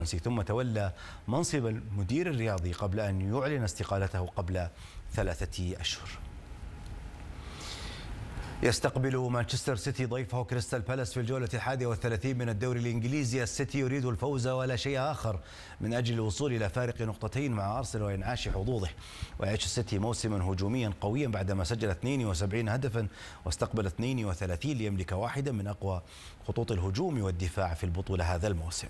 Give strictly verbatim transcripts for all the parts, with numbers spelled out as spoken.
ثم تولى منصب المدير الرياضي قبل أن يعلن استقالته قبل ثلاثة أشهر. يستقبل مانشستر سيتي ضيفه كريستال بالاس في الجولة الحادية والثلاثين من الدوري الإنجليزي. السيتي يريد الفوز ولا شيء آخر من أجل الوصول إلى فارق نقطتين مع أرسنال وإنعاش حظوظه. ويعيش السيتي موسما هجوميا قويا بعدما سجل اثنين وسبعين هدفا واستقبل اثنين وثلاثين ليملك واحدا من أقوى خطوط الهجوم والدفاع في البطولة هذا الموسم.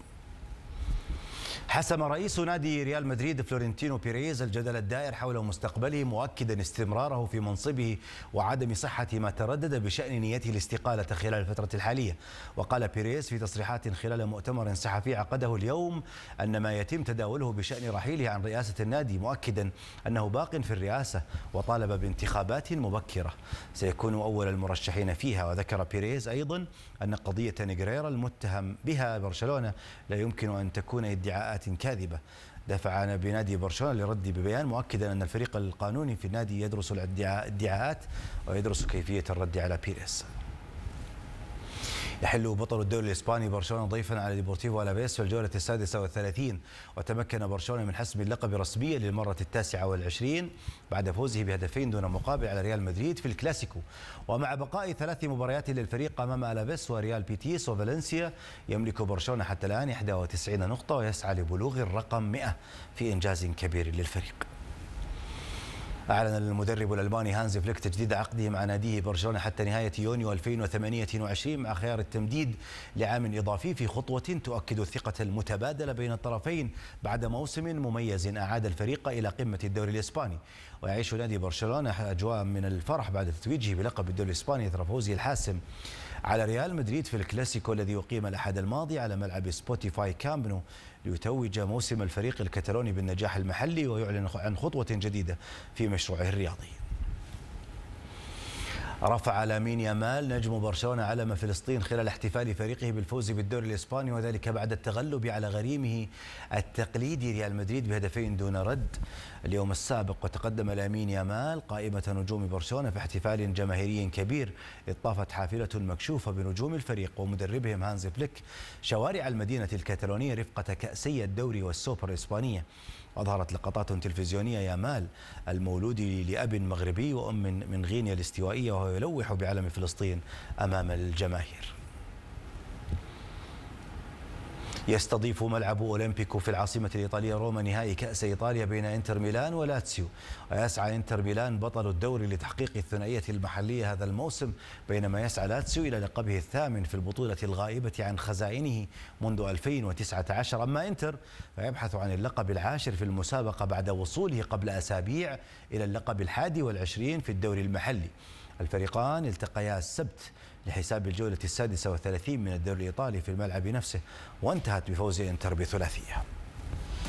حسم رئيس نادي ريال مدريد فلورنتينو بيريز الجدل الدائر حول مستقبله، مؤكدا استمراره في منصبه وعدم صحة ما تردد بشأن نيته الاستقالة خلال الفترة الحالية. وقال بيريز في تصريحات خلال مؤتمر صحفي عقده اليوم أن ما يتم تداوله بشأن رحيله عن رئاسة النادي، مؤكدا أنه باق في الرئاسة وطالب بانتخابات مبكرة سيكون أول المرشحين فيها. وذكر بيريز أيضا أن قضية نيغريرا المتهم بها برشلونة لا يمكن أن تكون ادعاءات كاذبة. دفع بنادي برشلونة لرد ببيان مؤكدا أن الفريق القانوني في النادي يدرس الادعاءات ويدرس كيفية الرد على بيريز. يحل بطل الدوري الإسباني برشلونة ضيفا على ديبورتيفو ألافيس في الجولة السادسة والثلاثين، وتمكن برشلونة من حسم اللقب رسميا للمرة التاسعة والعشرين بعد فوزه بهدفين دون مقابل على ريال مدريد في الكلاسيكو. ومع بقاء ثلاث مباريات للفريق أمام ألافيس وريال بيتيس وفالنسيا، يملك برشلونة حتى الآن إحدى وتسعين نقطة ويسعى لبلوغ الرقم مئة في إنجاز كبير للفريق. أعلن المدرب الألماني هانز فليك تجديد عقده مع ناديه برشلونة حتى نهاية يونيو ألفين وثمانية وعشرين مع خيار التمديد لعام إضافي في خطوة تؤكد الثقة المتبادلة بين الطرفين بعد موسم مميز أعاد الفريق إلى قمة الدوري الإسباني. ويعيش نادي برشلونة أجواء من الفرح بعد تتويجه بلقب الدوري الإسباني إثر فوزه الحاسم على ريال مدريد في الكلاسيكو الذي أقيم الأحد الماضي على ملعب سبوتيفاي كامب نو، ليتوج موسم الفريق الكتالوني بالنجاح المحلي ويعلن عن خطوة جديدة في مشروعه الرياضي. رفع لامين يامال نجم برشلونة علم فلسطين خلال احتفال فريقه بالفوز بالدوري الإسباني، وذلك بعد التغلب على غريمه التقليدي ريال مدريد بهدفين دون رد اليوم السابق. وتقدم لامين يامال قائمة نجوم برشلونة في احتفال جماهيري كبير إذ طافت حافلة مكشوفة بنجوم الفريق ومدربهم هانز فليك شوارع المدينة الكتالونية رفقة كأسي الدوري والسوبر الإسبانية. أظهرت لقطات تلفزيونية يامال المولود لأب مغربي وأم من غينيا الاستوائية وهو يلوح بعلم فلسطين أمام الجماهير. يستضيف ملعب أولمبيكو في العاصمة الإيطالية روما نهائي كأس إيطاليا بين إنتر ميلان ولاتسيو، ويسعى إنتر ميلان بطل الدوري لتحقيق الثنائية المحلية هذا الموسم، بينما يسعى لاتسيو إلى لقبه الثامن في البطولة الغائبة عن خزائنه منذ ألفين وتسعة عشر. أما إنتر فيبحث عن اللقب العاشر في المسابقة بعد وصوله قبل أسابيع إلى اللقب الحادي والعشرين في الدوري المحلي. الفريقان التقيا السبت لحساب الجولة السادسة والثلاثين من الدوري الإيطالي في الملعب نفسه، وانتهت بفوز إنتر بثلاثية.